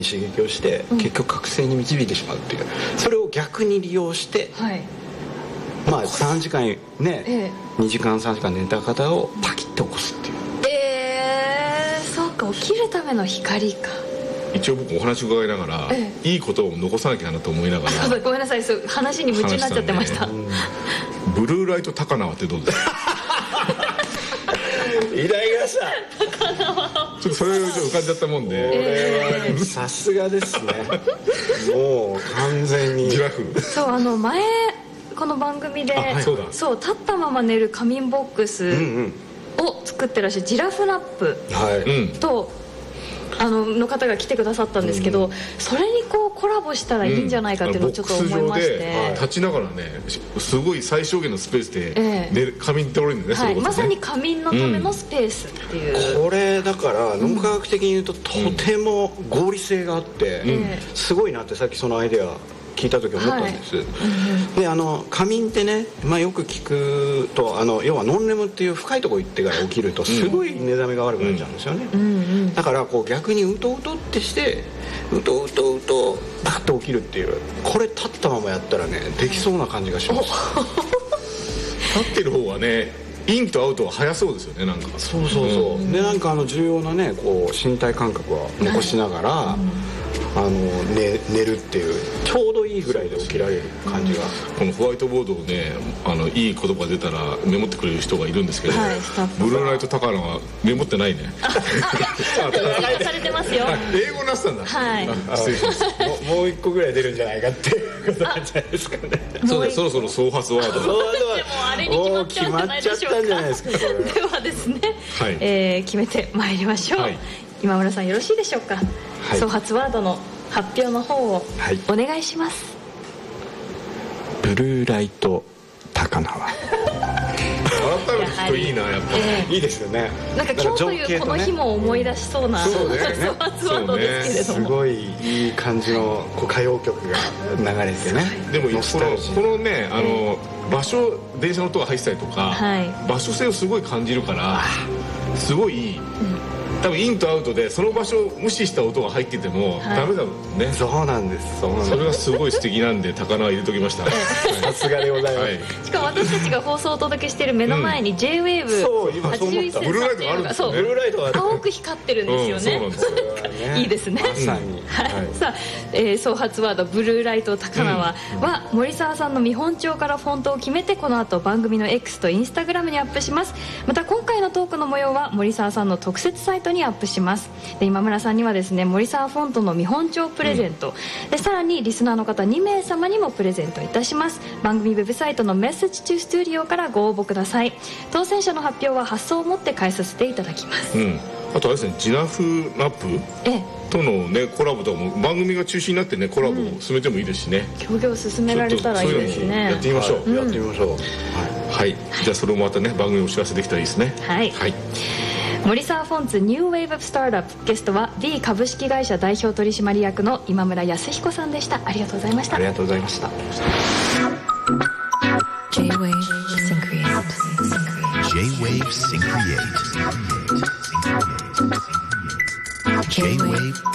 刺激をして、結局覚醒に導いてしまうっていう、それを逆に利用して、まあ3時間ね、2時間3時間寝た方をパキッと起こすっていう。 そうか、起きるための光か。 一応僕お話伺いながら、いいことを残さなきゃなと思いながらごめんなさい、そう話に夢中になっちゃってました。 ブルーライト高輪ってどうですか？ いただきました。 ちょっとそれが浮かんじゃったもんで、 さすがですね。もう完全にジラフ。 そう、前この番組で、そう立ったまま寝る仮眠ボックスを作ってらっしゃるジラフナップと、の方が来てくださったんですけど、それにこうコラボしたらいいんじゃないかっていうのをちょっと思いまして、 立ちながらね、すごい最小限のスペースで仮眠っておれるんですね。 まさに仮眠のためのスペースっていう、 これだから脳科学的に言うととても合理性があって、すごいなってさっきそのアイデア聞いた時思ったんです、で仮眠ってね、よく聞くと要はノンレムっていう深いところ行ってから起きるとすごい目覚めが悪くなっちゃうんですよね、だからこう逆にうとうとってしてうとバッと起きるっていう、これ立ったままやったらねできそうな感じがします。 立ってる方はね、インとアウトは早そうですよね。なんかそうでなんか重要なねこう身体感覚は残しながら、寝るっていうちょうどいいぐらいで起きられる感じが、 このホワイトボードをね、いい言葉出たらメモってくれる人がいるんですけど、ブルーライト高野はメモってないね。 追加されてますよ。 英語なってたんだ。失礼します。 もう一個ぐらい出るんじゃないかっていうことなんじゃないですかね。 そうです、そろそろ総発ワードでもあれに決まっちゃうんじゃないでしょうか。ではですね、決めてまいりましょう。今村さんよろしいでしょうか。総発ワードの発表の方をお願いします。 ブルーライト高輪。 改めて聞くといいな、やっぱいいですよね。 なんか今日というこの日も思い出しそうな総発ワードですけれども、 すごいいい感じの歌謡曲が流れてね。 でもこのね、場所、電車の音が入ってたりとか、場所性をすごい感じるからすごい多分インとアウトでその場所を無視した音が入っててもダメだもんね。 そうなんです。 それがすごい素敵なんで高輪入れときました。 さすがでございます。 しかも私たちが放送をお届けしている目の前に J-WAVE81 センサーっていうのがそうブルーライトが青く光ってるんですよね。 そうなんですよ。 いいですね。 まさに。 さあ、総発ワードブルーライト高輪は森澤さんの見本帳からフォントを決めてこの後番組の X と Instagram にアップします。また今回のトークの模様は森澤さんの特設サイトにアップします。で今村さんにはですね、森澤フォントの見本帳プレゼント、でさらにリスナーの方2名様にもプレゼントいたします。番組ウェブサイトのメッセージトゥスタジオからご応募ください。当選者の発表は発送をもって返させていただきます。 あとあれですね、ジラフナップとのねコラボとかも番組が中心になってねコラボを進めてもいいですしね。 協業を進められたらいいですね。 やってみましょう。 やってみましょう。 はい。じゃあそれをまたね番組お知らせできたらいいですね。 はい。森澤フォンツニューウェーブスタートアップ、ゲストは B 株式会社代表取締役の今村康彦さんでした。ありがとうございました。 ありがとうございました。 J-Wave Syncreate. J-Wave Syncreate. J-Wave